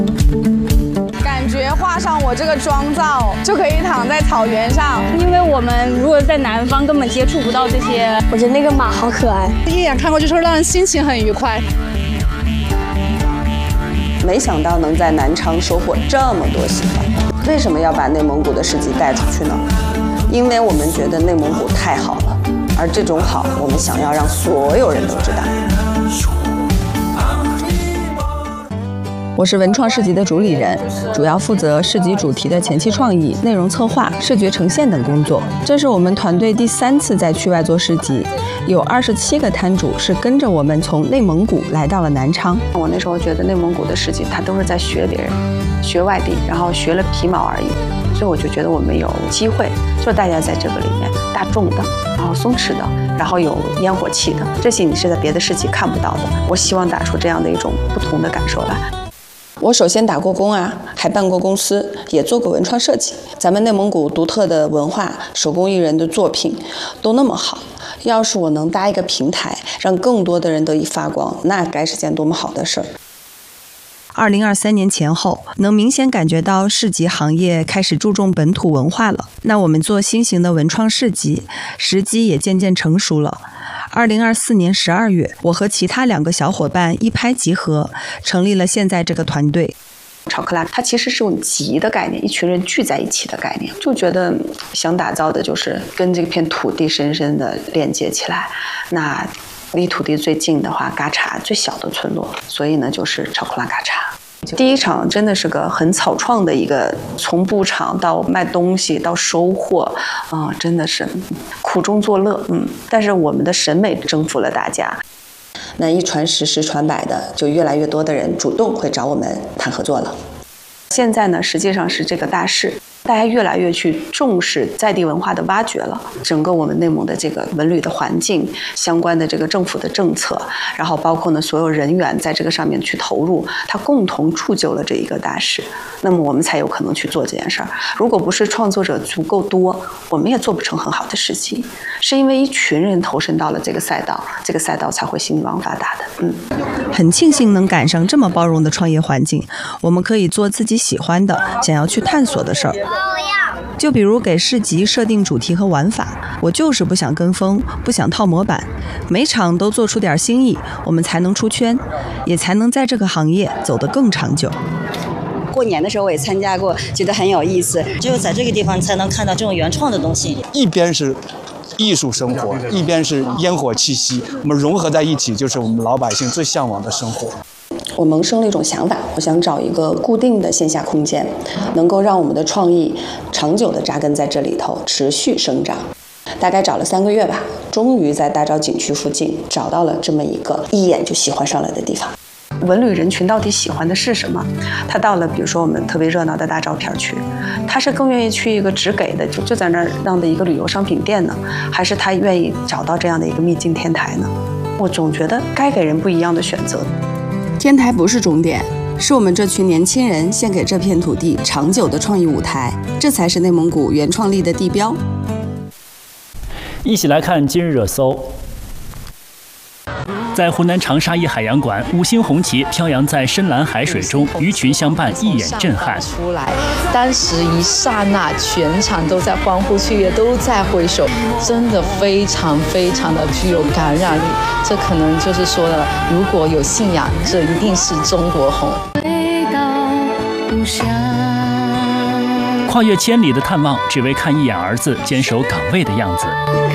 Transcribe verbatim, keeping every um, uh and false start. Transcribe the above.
感觉画上我这个妆造，就可以躺在草原上。 因为我们如果在南方根本接触不到这些。 我觉得那个马好可爱， 一眼看过去就是让人心情很愉快。 没想到能在南昌收获这么多喜欢。为什么要把内蒙古的市集带出去呢？因为我们觉得内蒙古太好了，而这种好，我们想要让所有人都知道。我是文创市集的主理人，主要负责市集主题的前期创意、内容策划、视觉呈现等工作。这是我们团队第三次在区外做市集，有二十七个摊主是跟着我们从内蒙古来到了南昌。我那时候觉得内蒙古的市集，他都是在学别人，学外地，然后学了皮毛而已。所以我就觉得我们有机会，就大家在这个里面，大众的，然后松弛的，然后有烟火气的，这些你是在别的市集看不到的。我希望打出这样的一种不同的感受来。我首先打过工啊，还办过公司，也做过文创设计。咱们内蒙古独特的文化、手工艺人的作品都那么好，要是我能搭一个平台，让更多的人得以发光，那该是件多么好的事儿。二零二三年前后，能明显感觉到市集行业开始注重本土文化了。那我们做新型的文创市集，时机也渐渐成熟了。二零二四年十二月，我和其他两个小伙伴一拍即合，成立了现在这个团队。炒克拉它其实是用集的概念，一群人聚在一起的概念，就觉得想打造的就是跟这片土地深深的连接起来。那离土地最近的话，嘎查最小的村落，所以呢就是炒克拉嘎查。第一场真的是个很草创的一个，从布场到卖东西到收获，啊、呃，真的是苦中作乐，嗯。但是我们的审美征服了大家，那一传十，十传百的，就越来越多的人主动会找我们谈合作了。现在呢，实际上是这个大势。大家越来越去重视在地文化的挖掘了，整个我们内蒙的这个文旅的环境相关的这个政府的政策，然后包括呢所有人员在这个上面去投入，它共同铸就了这一个大事，那么我们才有可能去做这件事儿。如果不是创作者足够多，我们也做不成很好的事情，是因为一群人投身到了这个赛道，这个赛道才会兴旺发达的。嗯，很庆幸能赶上这么包容的创业环境，我们可以做自己喜欢的、想要去探索的事儿。就比如给市集设定主题和玩法，我就是不想跟风，不想套模板，每场都做出点新意，我们才能出圈，也才能在这个行业走得更长久。 过年的时候我也参加过，觉得很有意思，只有在这个地方才能看到这种原创的东西。 一边是艺术生活，一边是烟火气息，我们融合在一起，就是我们老百姓最向往的生活。 我萌生了一种想法，我想找一个固定的线下空间，能够让我们的创意长久地扎根在这里头，持续生长。大概找了三个月吧，终于在大昭景区附近找到了这么一个一眼就喜欢上了的地方。文旅人群到底喜欢的是什么？他到了比如说我们特别热闹的大昭片区，他是更愿意去一个只给的就就在那儿让的一个旅游商品店呢，还是他愿意找到这样的一个秘境天台呢？我总觉得该给人不一样的选择。天台不是终点，是我们这群年轻人献给这片土地长久的创意舞台，这才是内蒙古原创力的地标。 一起来看今日热搜。在湖南长沙一海洋馆，五星红旗飘扬在深蓝海水中，鱼群相伴，一眼震撼。 出来，当时一刹那，全场都在欢呼雀跃，都在挥手，真的非常非常的具有感染力。这可能就是说了，如果有信仰，这一定是中国红。 跨越千里的探望，只为看一眼儿子坚守岗位的样子。